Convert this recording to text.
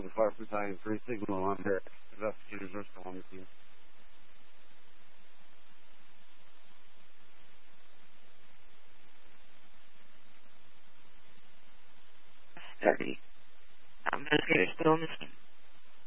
the Fire Battalion 3 signal on there. Investigators are still on the scene. Investigators still on the scene.